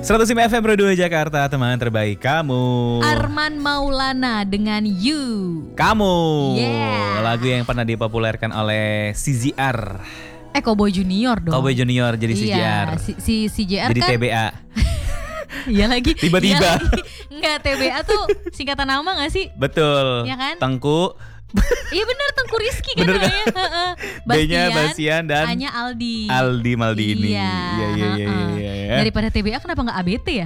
105 FM Pro 2 Jakarta, teman terbaik kamu. Arman Maulana dengan You. Kamu. Yeah. Lagu yang pernah dipopulerkan oleh CZR. Cowboy Junior dong. Cowboy Junior jadi Iya, CZR. si CJR jadi kan. TBA. Iya lagi. Tiba-tiba. Iya lagi. Enggak, TBA tuh singkatan nama gak sih? Betul. Iya kan? Tengku. Iya bener, Tengku Rizky kan Bener kan? namanya. B-nya Bastian dan A-nya Aldi. Aldi Maldini. Iya. Iya. Daripada TBA kenapa gak ABT ya?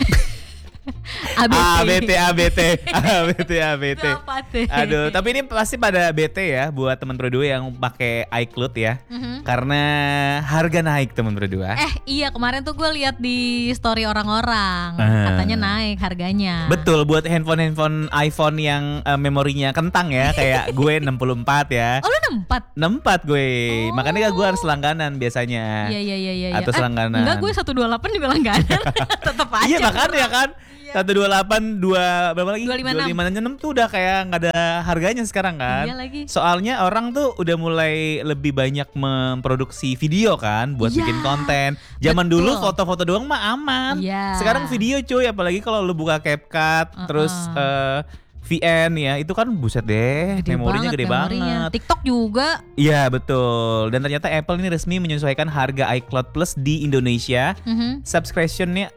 ABT. Kenapa teh? Aduh, tapi ini pasti pada BT ya buat teman Pro 2 yang pakai iCloud ya. Karena harga naik teman Pro 2. Iya, kemarin tuh gue lihat di story orang-orang, katanya naik harganya. Betul, buat handphone iPhone yang memorinya kentang ya, kayak gue 64 ya. Oh, lu 64? 64 gue. Makanya gue harus langganan biasanya. Iya. Atau langganan. Enggak, gue 128 juga langganan. Tetep aja. Iya, makanya kan. 128 berapa lagi? 256 tuh udah kayak nggak ada harganya sekarang kan. Iya lagi. Soalnya orang tuh udah mulai lebih banyak memproduksi video kan buat bikin konten. Zaman dulu foto-foto doang mah aman. Iya. Sekarang video cuy, apalagi kalau lu buka CapCut terus VN ya, itu kan buset deh, memorinya gede banget. TikTok juga. Iya betul. Dan ternyata Apple ini resmi menyesuaikan harga iCloud Plus di Indonesia. Subscriptionnya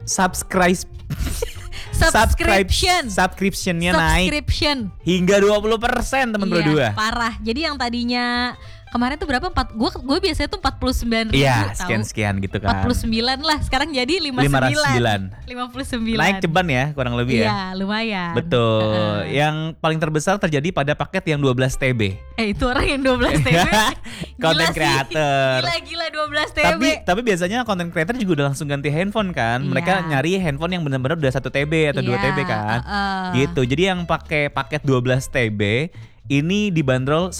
naik hingga 20% teman Pro 2. Parah. Jadi yang tadinya kemarin tuh berapa? Gue biasanya tuh 49.000. Iya, sekian gitu kan. 49 lah. Sekarang jadi 59. 59. Naik ceban ya, kurang lebih ya. Iya, lumayan. Betul. Yang paling terbesar terjadi pada paket yang 12 TB. Itu orang yang 12 TB. Content creator. Gila 12 TB. Tapi biasanya content creator juga udah langsung ganti handphone kan. Mereka nyari handphone yang benar-benar udah 1 TB atau 2 TB kan. Gitu. Jadi yang pakai paket 12 TB ini dibanderol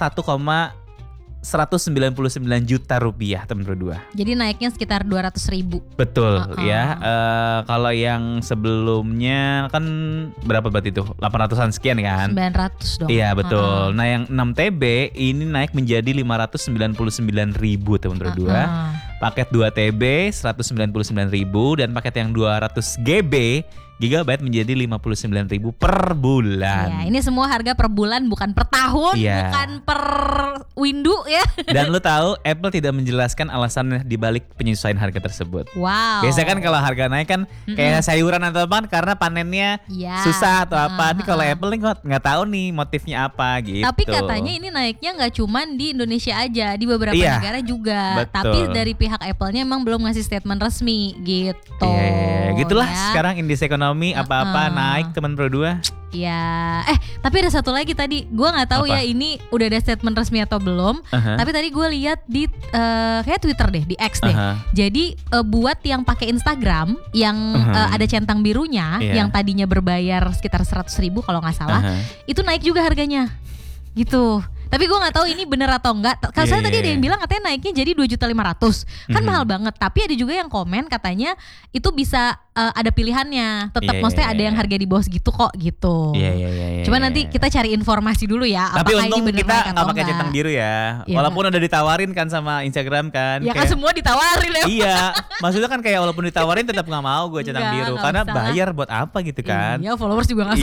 199 juta rupiah teman Pro 2. Jadi naiknya sekitar 200.000. Betul ya. Kalau yang sebelumnya kan berapa berarti itu? 800-an sekian kan? 900 dong. Iya betul. Nah yang 6 TB ini naik menjadi 599.000 teman Pro 2. Paket 2 TB 199.000 dan paket yang 200 GB gigabyte menjadi 59.000 per bulan. Ya, ini semua harga per bulan, bukan per tahun, bukan per window ya. Dan lu tahu Apple tidak menjelaskan alasan dibalik penyesuaian harga tersebut. Wow. Biasanya kan kalau harga naik kan kayak sayuran atau apa karena panennya susah atau apa. Ini kalau Apple nih nggak tahu nih motifnya apa gitu. Tapi katanya ini naiknya nggak cuman di Indonesia aja, di beberapa negara juga. Betul. Tapi dari pihak Apple-nya emang belum ngasih statement resmi gitu. Gitulah ya. Sekarang indeks ekonomi apa-apa naik teman Pro 2. Ya, tapi ada satu lagi tadi, gue nggak tahu ya ini udah ada statement resmi atau belum. Tapi tadi gue lihat di kayak Twitter deh, di X deh. Jadi buat yang pakai Instagram yang ada centang birunya, yang tadinya berbayar sekitar 100.000 kalau nggak salah, itu naik juga harganya, gitu. Tapi gue nggak tahu ini bener atau enggak. Kalau saya tadi ada yang bilang katanya naiknya jadi 2.500.000, kan mahal banget. Tapi ada juga yang komen katanya itu bisa ada pilihannya. Tetap maksudnya ada yang harga di bawah segitu kok gitu. Cuma nanti kita cari informasi dulu ya. Tapi apakah untung ini bener kita nggak pakai enggak. centang biru ya. Walaupun udah ditawarin kan sama Instagram kan. Ya kan semua ditawarin ya. Iya, maksudnya kan kayak walaupun ditawarin tetap nggak mau gue centang biru karena usah. bayar buat apa gitu kan. Iya, followers juga nggak